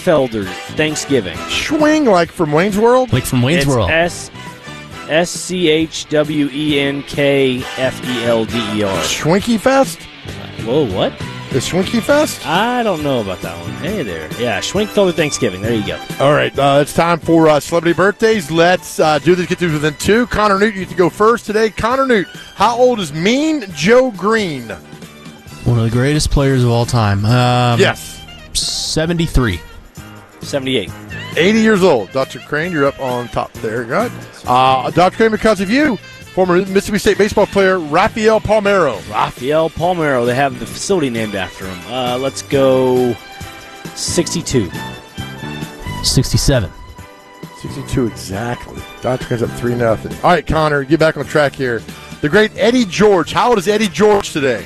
Schwingfelder Thanksgiving. Schwing, like from Wayne's World? Like from Wayne's World. SCHWENKFELDER. Schwinky Fest? Whoa, what? The Schwinky Fest? I don't know about that one. Hey there. Yeah, Schwingfelder Thanksgiving. There you go. All right, it's time for celebrity birthdays. Let's do this. Get through within two. Connor Newt, you get to go first today. Connor Newt, how old is Mean Joe Green? One of the greatest players of all time. Yes. 73. 78. 80 years old. Dr. Crane, you're up on top there. Good. Dr. Crane, because of you, former Mississippi State baseball player Rafael Palmeiro. Rafael Palmeiro. They have the facility named after him. Let's go 62. 67. 62 exactly. Dr. Crane's up 3-0. All right, Connor, get back on track here. The great Eddie George. How old is Eddie George today?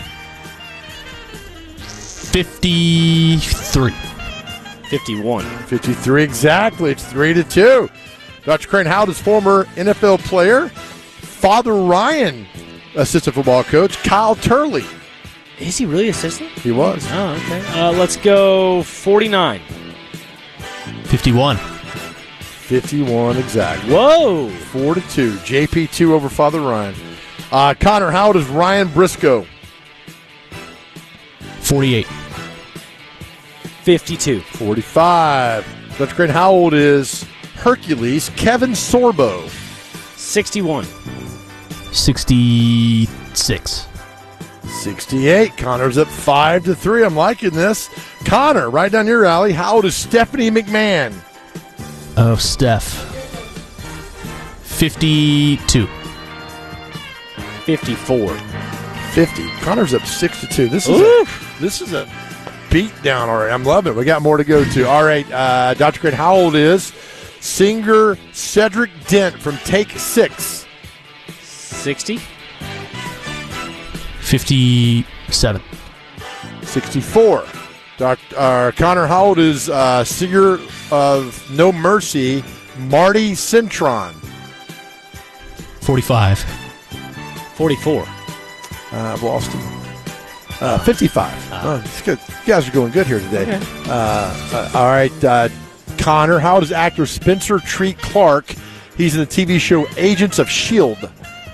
53. 51. 53 exactly. It's 3-2. Dr. Crane, how does former NFL player, Father Ryan, assistant football coach, Kyle Turley? Is he really assistant? He was. Oh, okay. Let's go 49. 51. 51 exactly. Whoa. 4-2. JP2 over Father Ryan. Connor, how old is Ryan Briscoe? 48. 52. 45. Dr. Crane, how old is Hercules Kevin Sorbo? 61. 66. 68. Connor's up 5-3. I'm liking this. Connor, right down your alley. How old is Stephanie McMahon? Oh, Steph. 52. 54. 50. Connor's up 6-2. This is a beat down. All right, I'm loving it. We got more to go to. All right, Dr. Crane, how old is singer Cedric Dent from Take 6? 60. 57. 64. Connor, how old is singer of No Mercy, Marty Cintron? 45. 44. I've lost him. 55. It's good. You guys are going good here today. Okay. All right, Connor, how old is actor Spencer Treat Clark? He's in the TV show Agents of S.H.I.E.L.D.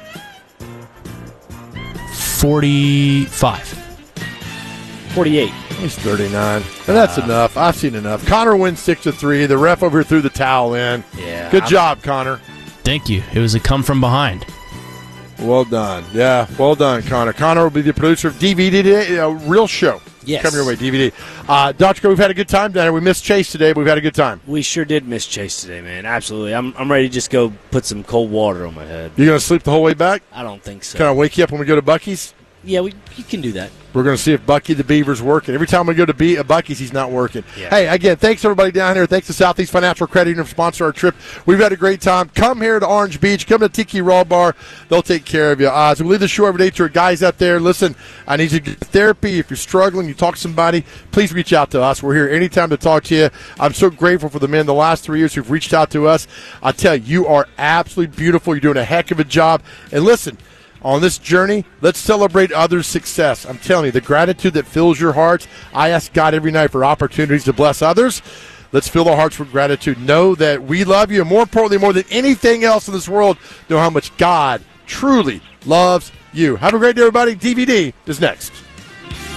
45. 48. He's 39. And that's enough. I've seen enough. Connor wins 6-3. The ref over here threw the towel in. Yeah. Good job, Connor. Thank you. It was a come from behind. Well done. Yeah, well done, Connor. Connor will be the producer of DVD today, a real show. Yes. Coming your way, DVD. Dr. Crane, we've had a good time down here. We missed Chase today, but we've had a good time. We sure did miss Chase today, man. Absolutely. I'm ready to just go put some cold water on my head. You going to sleep the whole way back? I don't think so. Can I wake you up when we go to Buc-ee's? Yeah, you can do that. We're going to see if Bucky the Beaver's working. Every time we go to Buc-ee's, he's not working. Yeah. Hey, again, thanks everybody down here. Thanks to Southeast Financial Credit Union for sponsoring our trip. We've had a great time. Come here to Orange Beach. Come to Tiki Raw Bar. They'll take care of you. As we leave the show every day to our guys out there, listen, I need you to get therapy. If you're struggling, you talk to somebody, please reach out to us. We're here anytime to talk to you. I'm so grateful for the men the last 3 years who've reached out to us. I tell you, you are absolutely beautiful. You're doing a heck of a job. And listen, on this journey, let's celebrate others' success. I'm telling you, the gratitude that fills your hearts. I ask God every night for opportunities to bless others. Let's fill our hearts with gratitude. Know that we love you, and more importantly, more than anything else in this world, know how much God truly loves you. Have a great day, everybody. DVD is next.